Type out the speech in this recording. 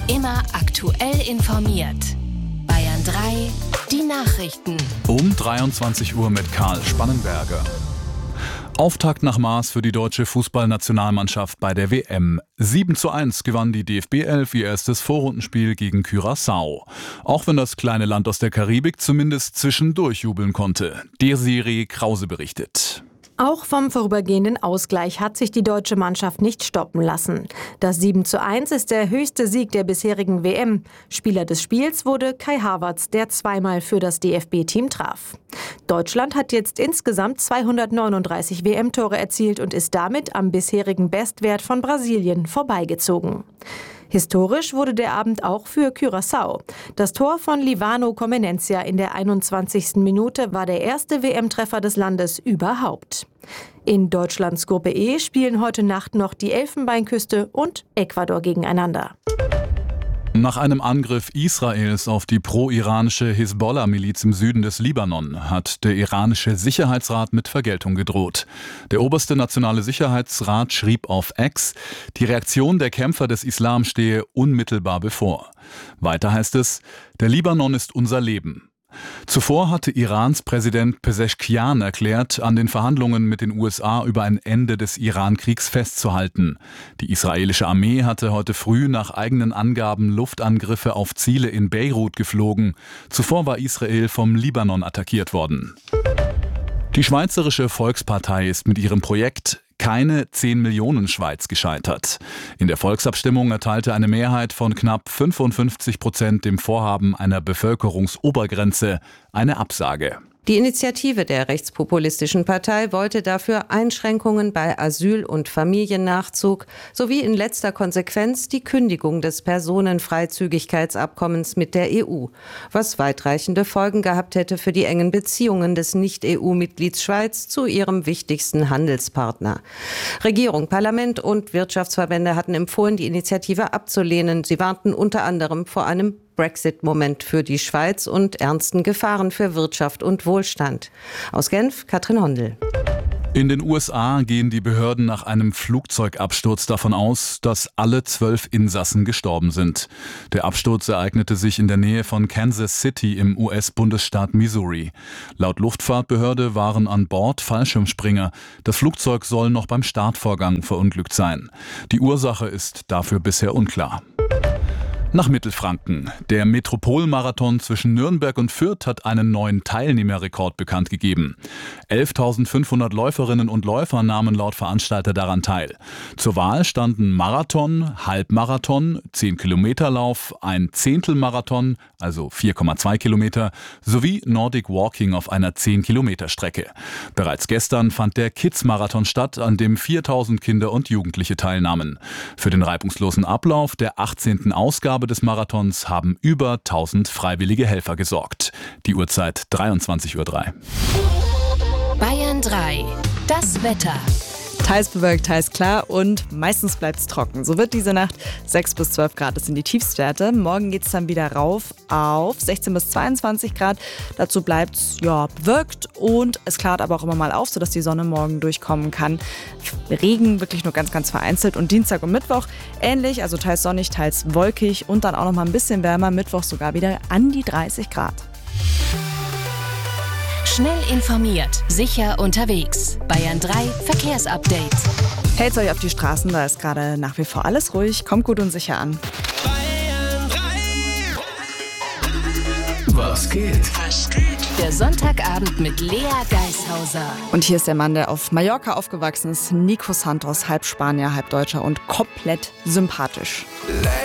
Immer aktuell informiert. Bayern 3, die Nachrichten. Um 23 Uhr mit Karl Spannenberger. Auftakt nach Maß für die deutsche Fußballnationalmannschaft bei der WM. 7:1 gewann die DFB 11 ihr erstes Vorrundenspiel gegen Curaçao. Auch wenn das kleine Land aus der Karibik zumindest zwischendurch jubeln konnte. Desiree Krause berichtet. Auch vom vorübergehenden Ausgleich hat sich die deutsche Mannschaft nicht stoppen lassen. Das 7:1 ist der höchste Sieg der bisherigen WM. Spieler des Spiels wurde Kai Havertz, der zweimal für das DFB-Team traf. Deutschland hat jetzt insgesamt 239 WM-Tore erzielt und ist damit am bisherigen Bestwert von Brasilien vorbeigezogen. Historisch wurde der Abend auch für Curaçao. Das Tor von Livano Comenencia in der 21. Minute war der erste WM-Treffer des Landes überhaupt. In Deutschlands Gruppe E spielen heute Nacht noch die Elfenbeinküste und Ecuador gegeneinander. Nach einem Angriff Israels auf die pro-iranische Hisbollah-Miliz im Süden des Libanon hat der iranische Sicherheitsrat mit Vergeltung gedroht. Der oberste nationale Sicherheitsrat schrieb auf X, die Reaktion der Kämpfer des Islam stehe unmittelbar bevor. Weiter heißt es, der Libanon ist unser Leben. Zuvor hatte Irans Präsident Pezeshkian erklärt, an den Verhandlungen mit den USA über ein Ende des Iran-Kriegs festzuhalten. Die israelische Armee hatte heute früh nach eigenen Angaben Luftangriffe auf Ziele in Beirut geflogen. Zuvor war Israel vom Libanon attackiert worden. Die Schweizerische Volkspartei ist mit ihrem Projekt Keine 10 Millionen Schweiz gescheitert. In der Volksabstimmung erteilte eine Mehrheit von knapp 55% dem Vorhaben einer Bevölkerungsobergrenze eine Absage. Die Initiative der rechtspopulistischen Partei wollte dafür Einschränkungen bei Asyl- und Familiennachzug sowie in letzter Konsequenz die Kündigung des Personenfreizügigkeitsabkommens mit der EU, was weitreichende Folgen gehabt hätte für die engen Beziehungen des Nicht-EU-Mitglieds Schweiz zu ihrem wichtigsten Handelspartner. Regierung, Parlament und Wirtschaftsverbände hatten empfohlen, die Initiative abzulehnen. Sie warnten unter anderem vor einem Brexit-Moment für die Schweiz und ernsten Gefahren für Wirtschaft und Wohlstand. Aus Genf, Katrin Hondel. In den USA gehen die Behörden nach einem Flugzeugabsturz davon aus, dass alle 12 Insassen gestorben sind. Der Absturz ereignete sich in der Nähe von Kansas City im US-Bundesstaat Missouri. Laut Luftfahrtbehörde waren an Bord Fallschirmspringer. Das Flugzeug soll noch beim Startvorgang verunglückt sein. Die Ursache ist dafür bisher unklar. Nach Mittelfranken. Der Metropolmarathon zwischen Nürnberg und Fürth hat einen neuen Teilnehmerrekord bekannt gegeben. 11.500 Läuferinnen und Läufer nahmen laut Veranstalter daran teil. Zur Wahl standen Marathon, Halbmarathon, 10-Kilometer-Lauf, ein Zehntelmarathon, also 4,2 Kilometer, sowie Nordic Walking auf einer 10-Kilometer-Strecke. Bereits gestern fand der Kids-Marathon statt, an dem 4.000 Kinder und Jugendliche teilnahmen. Für den reibungslosen Ablauf der 18. Ausgabe des Marathons haben über 1000 freiwillige Helfer gesorgt. Die Uhrzeit 23:03 Uhr. Bayern 3, das Wetter. Teils bewölkt, teils klar und meistens bleibt es trocken. So wird diese Nacht 6 bis 12 Grad, das sind die Tiefstwerte. Morgen geht es dann wieder rauf auf 16 bis 22 Grad. Dazu bleibt es bewölkt und es klart aber auch immer mal auf, sodass die Sonne morgen durchkommen kann. Regen wirklich nur ganz, ganz vereinzelt und Dienstag und Mittwoch ähnlich, also teils sonnig, teils wolkig und dann auch noch mal ein bisschen wärmer. Mittwoch sogar wieder an die 30 Grad. Schnell informiert, sicher unterwegs. Bayern 3 Verkehrsupdate. Hält euch auf die Straßen, da ist gerade nach wie vor alles ruhig. Kommt gut und sicher an. Bayern 3. Was geht? Der Sonntagabend mit Lea Geishauser. Und hier ist der Mann, der auf Mallorca aufgewachsen ist, Nico Santos, halb Spanier, halb Deutscher und komplett sympathisch.